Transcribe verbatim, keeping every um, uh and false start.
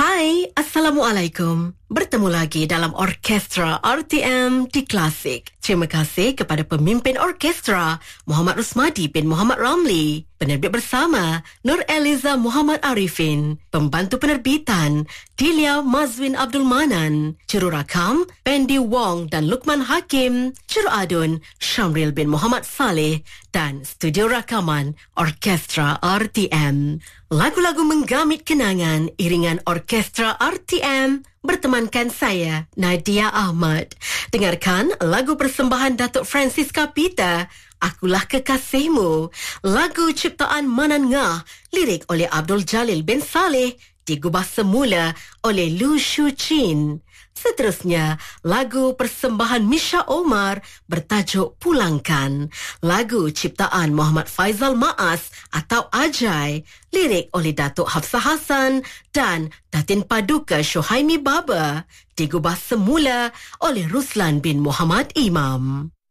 Hai, Assalamualaikum. Bertemu lagi dalam Orkestra R T M di Klasik. Terima kasih kepada pemimpin orkestra Muhammad Rusmadi bin Muhammad Ramli, penerbit bersama Nur Eliza Muhammad Arifin, pembantu penerbitan Dilia Mazwin Abdul Manan, jururakam Pendi Wong dan Lukman Hakim, juruadun Syamril bin Muhammad Saleh dan studio rakaman Orkestra R T M. Lagu-lagu menggamit kenangan iringan Orkestra R T M bertemankan saya, Nadia Ahmad. Dengarkan lagu persembahan Datuk Francisca Peter, Akulah Kekasihmu. Lagu ciptaan Manan Ngah, lirik oleh Abdul Jalil bin Saleh, digubah semula oleh Lu Shu Chin. Seterusnya, lagu persembahan Misha Omar bertajuk Pulangkan. Lagu ciptaan Muhammad Faizal Maas atau Ajai, lirik oleh Datuk Hafsah Hassan dan Datin Paduka Syuhaimi Baba, digubah semula oleh Ruslan bin Muhammad Imam.